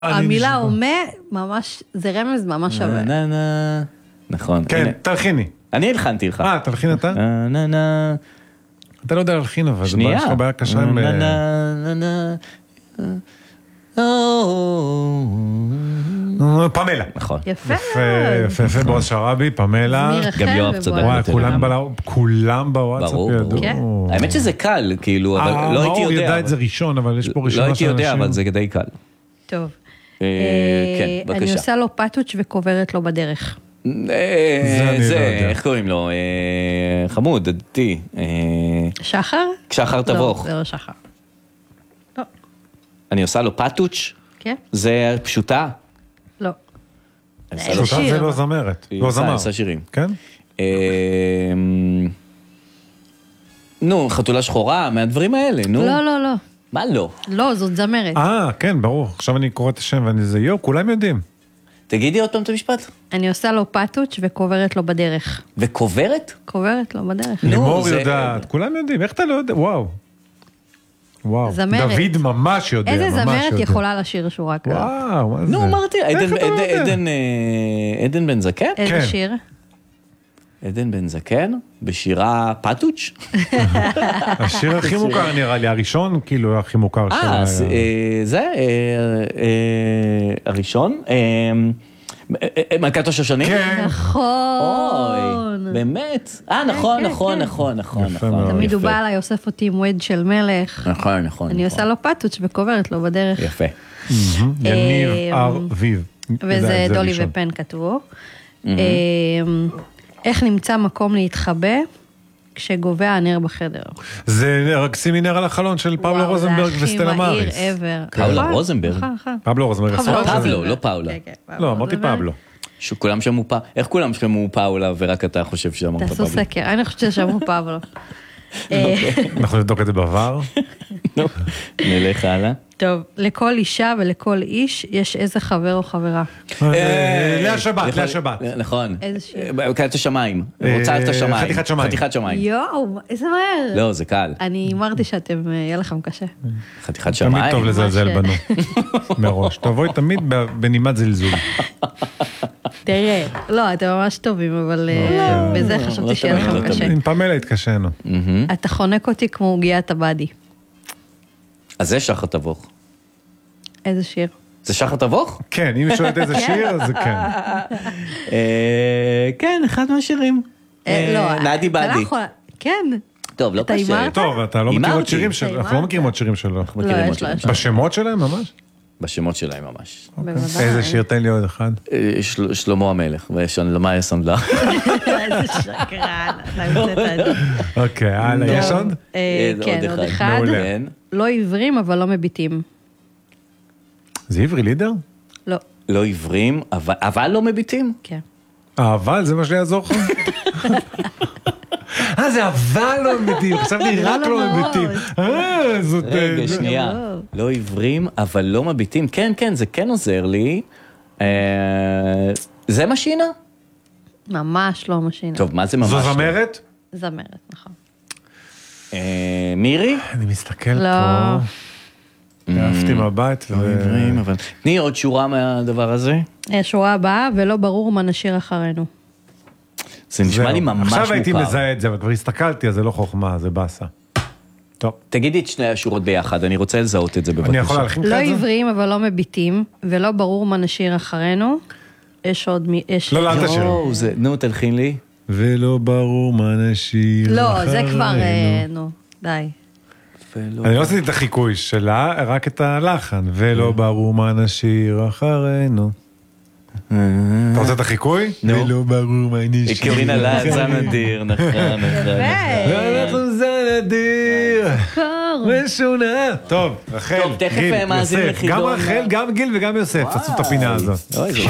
המילה הומה, ממש, זה רמז ממש שווה. נכון. כן, תלחיני. אני הלחנתי לך. תלחין אתה? אתה לא יודע להלחין, אבל זה שנייה. יש לך בעיה קשה עם... פמלה. נכון. יפה. יפה, בועז שרבי, פמלה. גם יואב צדק. כולם בוואטסאפ ידעו. האמת שזה קל, כאילו, אבל לא הייתי יודע. מאור ידע את זה ראשון, אבל יש פה ראשונה לא הייתי יודע, אבל זה די קל. טוב. כן, בבקשה. אני עושה לו פטוץ' וקוברת לו בדרך. זה, איך קוראים לו? חמוד, דתי. שחר? שחר תבוך. לא, זה לא שחר. לא. אני עושה לו פטוץ'? כן. זה פשוטה? לא. פשוטה זה לא זמרת. לא זמר. עושה שירים. כן? נו, חתולה שחורה, מהדברים האלה, נו. לא, לא, לא. מה לא? לא, זאת זמרת. כן, ברור. עכשיו אני קורא את השם ואני זה, כולם יודעים. תגידי עוד פעם את המשפט. אני עושה לו פטוץ' וקוברת לו בדרך. וקוברת? קוברת לו בדרך. לימור יודעת, כולם יודעים, איך אתה לא יודע? וואו. זמרת. דוד ממש יודע, איזה ממש יודע. זמרת יכולה לשיר שורה כזאת? וואו, מה זה? נו, אמרתי, איך אתה לא יודע? עדן בן זקן? איזה כן. שיר? עדן בן זקן? בשירה פטוץ'? השיר הכי מוכר נראה לי, הראשון כאילו הכי מוכר שלה. זה, הראשון? מלכת השושנים? כן. נכון. אוי, באמת? נכון. יפה מאוד. תמיד הוא בא אליי, אוסף אותי עם ווד של מלך. נכון. אני עושה לו פטוץ' וקוברת לו בדרך. יפה. יניב ארביב. וזה דולי ופן כתבו. איך נמצא מקום להתחבא כשגובע הנר בחדר? זה רק שימי נר על החלון של פאולו רוזנברג וסטלה מאריס. זה הכי מהיר ever. פאולה רוזנברג? פאבלו רוזנברג. פבלו, לא פאולה. לא, אמרתי פאבלו. שכולם שמעו פאולה. איך כולם שמעו פאולה ורק אתה חושב שאמרת פאבלו? תעשו סקר, אני חושבת ששמעו פאבלו. אנחנו נבדוק את זה בעבר. נלך הלאה. טוב, לכל אישה ולכל איש יש איזה חבר או חברה. לאה שבת. נכון. איזה שיר? קלט השמיים. רוצה את השמיים. חתיכת שמיים. יואו, איזה מהר. לא, זה קל. אני אמרתי שאתם, יהיה לכם קשה. חתיכת שמיים. תמיד טוב לזלזל בנו. מראש. תבואי תמיד בנימת זלזול. תראה, לא, אתם ממש טובים, אבל בזה חשבתי שיהיה לכם קשה. עם פמלה התקשנו. אתה חונק אותי כמו עוגיית הבאדי. אז זה שחר תבוך. איזה שיר? זה שחר תבוך? כן, אם היא שואלת איזה שיר, אז זה כן. כן, אחד מהשירים. נעדי באדי. כן. טוב, לא קשה. הימרת? טוב, אתה לא מכיר עוד שירים שלו, אנחנו לא מכירים עוד שירים שלו. לא, יש לו. בשמות שלהם ממש? בשמות שלהם ממש. בוודאי. איזה שיר, תן לי עוד אחד. שלמה המלך, ושלמה הסנדלר. איזה שקרן. אתה המצאת את זה. אוקיי, הלאה, יש עוד? כן, עוד אחד. מעולה. לא עיוורים, אבל לא מביטים. זה עברי לידר? לא. לא עיוורים, אבל לא מביטים? כן. אבל זה מה שיעזור לך? זה אבל לא מביטים, חשבתי רק לא מביטים. זאת... רגע, שנייה. לא עיוורים, אבל לא מביטים. כן, כן, זה כן עוזר לי. זה משינה? ממש לא משינה. טוב, מה זה ממש? זו זמרת? זמרת, נכון. מירי? אני מסתכל לא. פה. אהבתי מבט. לא עיוורים, אבל... תני עוד שורה מהדבר הזה. שורה הבאה, ולא ברור מה נשאיר אחרינו. זה נשמע לי ממש מוכר. עכשיו הייתי מזהה את זה, אבל כבר הסתכלתי, אז זה לא חוכמה, זה בסה. טוב. תגידי את שני השורות ביחד, אני רוצה לזהות את זה בבקשה. אני יכול להלחין לך לא את זה? עיוורים, אבל לא מביטים, ולא ברור מה נשאיר אחרינו. יש עוד מי... לא, אל תשאיר. נו, תלחין לי. ולא ברור מה נשאיר אחרינו. לא, זה כבר... נו, די. אני לא עשיתי את החיקוי שלה, רק את הלחן. ולא ברור מה נשאיר אחרינו. אתה רוצה את החיקוי? נו. ולא ברור מה נשאיר. קרינה לה, זנדיר, נכון. ואנחנו זנדיר. משונה. טוב, רחל, טוב, תכף גיל, מאזין יוסף. לחידון. גם רחל, גם גיל וגם יוסף. עשו את הפינה הזאת. אוי, זה